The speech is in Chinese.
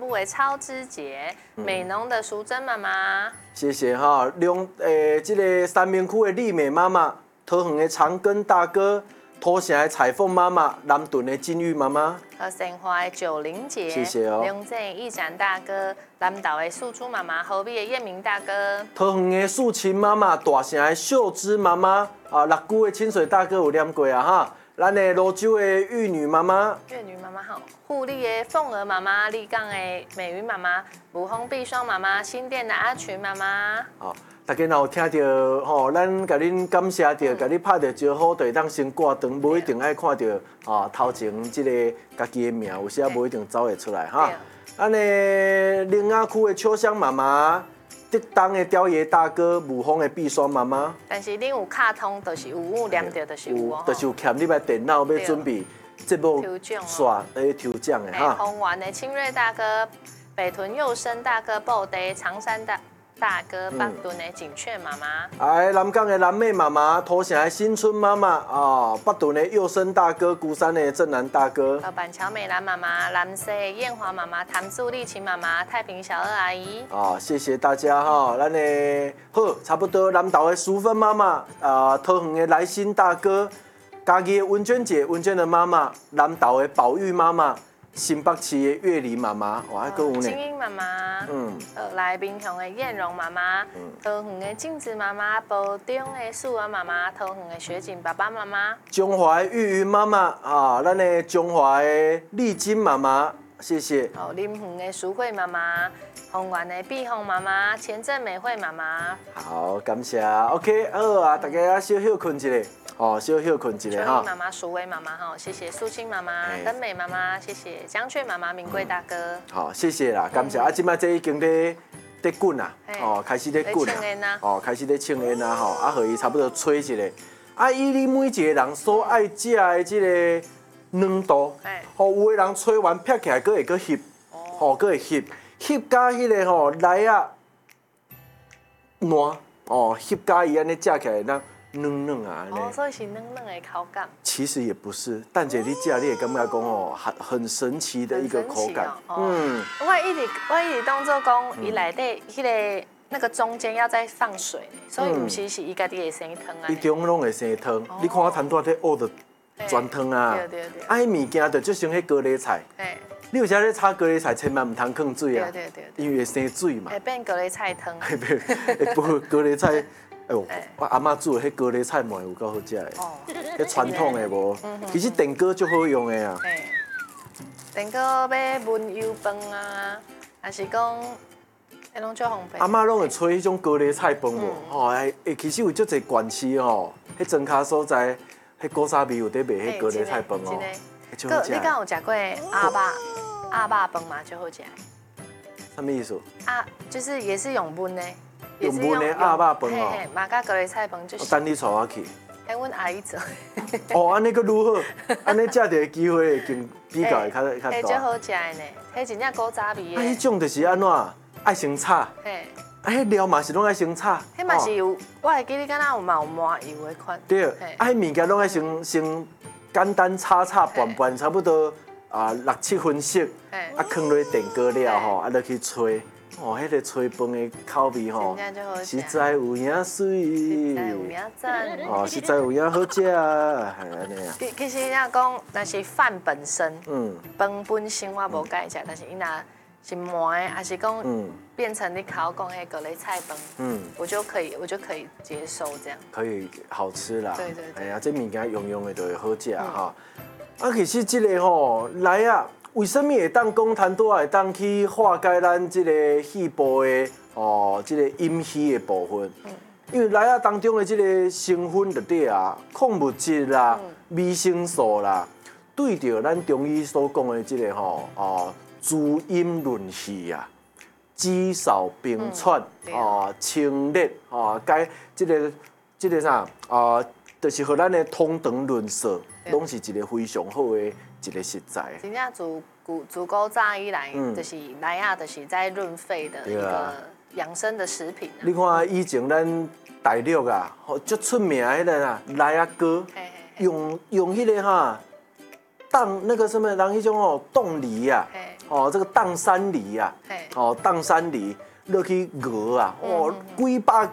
入围超之节，美浓的淑珍妈妈， 谢谢哈。这个三明区的丽美妈妈，桃园的长庚大哥，土城的彩凤妈妈，南屯的金玉妈妈， 和神华的九龄姐， 谢谢哦。 龙镇义展大哥，南岛的素珠妈妈，河边的叶明大哥， 桃园的素琴妈妈，大城的秀芝妈妈，六姑的清水大哥有念过啊哈。咱的罗州的玉女妈妈， 玉女妈妈好，护利的凤儿妈妈，立港的美云妈妈，武丰碧霜妈妈，新店的阿群妈妈。 哦，大家若有听到吼，咱甲恁感谢着，甲你拍着招呼，就会当先挂断，无一定爱看到头前即个家己的名，有时啊无一定走会出来哈。咱的林雅区的秋香妈妈。德东的雕爷大哥，武丰的碧霜妈妈， 但是恁有卡通，就是有念到，就是有哦。 就是有欠你的电脑要准备节目刷抽奖的哈。 红丸的清瑞大哥，北屯佑生大哥，布袋长山大哥，北屯的景雀妈妈， 南港的蓝妹妈妈，土城的新春妈妈北屯的佑生大哥，鼓山的正南大哥， 板桥美兰妈妈，南西的艳华妈妈，谭素丽琴妈妈，太平小二阿姨。 谢谢大家哈，咱的好差不多，南岛的淑芬妈妈，桃园的来新大哥，嘉义的文娟姐，文娟的妈妈，南岛的宝玉妈妈。新北市的月梨妈妈，哇，还有呢。 金英妈妈，来宾雄的艳荣妈妈，桃园的镜子妈妈，保中的素娥妈妈，桃园的雪景爸爸妈妈， 中华的玉云妈妈咱的中华的丽晶妈妈，谢谢。 林园的淑慧妈妈，红园的碧红妈妈，前镇美惠妈妈。 好，感谢。OK， 好啊，大家小休困一下。小休困一下哈。 秋妈妈、淑薇妈妈哈，谢谢素清妈妈、登美妈妈，谢谢江雀妈妈、明贵大哥。 好，谢谢啦，感谢。即摆这已经在滚啦，开始在滚啦，开始在庆烟啦吼，互伊差不多吹一下。以你每一个人所爱食的这个软度，有的人吹完撇起来，佫会佫翕，佫会翕加迄个来啊烂，翕加伊安尼食起来咱。嫩嫩啊， 所以是嫩嫩的口感。 其实也不是，蛋姐你吃你也感觉讲很神奇的一个口感。 我一直当做讲，伊内底迄个那个中间要再放水，所以唔是伊家己会生汤啊。 伊中拢会生汤，你看我摊多在熬的全汤啊。 对。 迄物件就像迄高丽菜。你有时咧炒高丽菜，千万唔通放水啊。对。因为会生水嘛。 会变高丽菜汤。 会不高丽菜。哎呦，我阿嬷煮的迄高丽菜糜有够好食的，迄传统的无，其实电锅就好用的啊。 电锅要焖油饭啊，还是讲，迄拢最方便。 阿嬷拢会吹迄种高丽菜饭无，其实有足侪县市吼，迄庄卡所在，迄古早味有在卖迄高丽菜饭哦， 迄好食。你敢有食过鸭肉饭嘛？最好食。 什么意思？ 就是也是用焖的。 用焖的鸭肉饭哦，嘛甲高丽菜饭就是。 等你带我去。 迄阮阿姨做。 安尼佫愈好，安尼食到的机会会更比较会较大。 迄最好食的呢，迄真正古早味的。 迄种就是安怎爱先炒。迄料嘛是拢爱先炒。 迄嘛是有，我会记你敢若有冒油的款。 对，迄物件拢爱先简单炒拌，差不多6-7分熟，放落电锅了吼，落去吹。迄个吹饭的口味吼，实在有影水， 实在有影赞， 实在有影好食，系安尼啊。 其实要讲，那是饭本身，饭本身我无介食，但是伊若是糜的，还是讲变成你烤讲迄高丽菜饭，我就可以接受这样。可以好吃啦， 对。 哎呀，这物件用的就会好食哈。其实这个吼来啊。为什么会当讲谈多会当去化解咱这个细胞的这个阴虚的部分？因为来当中的这个成分就对啊，矿物质啦、维生素啦，对着咱中医所讲的这个滋阴润气啊、肌少病喘清热该这个啥就是和咱的通肠润湿，拢是一个非常好的。一个食材， 真正自古早以来，就是来就是在润肺的一个养生的食品。 你看以前咱大陆啊，足出名迄个啊，来糕，用迄个当那个什么人迄种冻梨啊， 哦，这个当山梨啊，哦，当山梨落去熬啊，哦，几百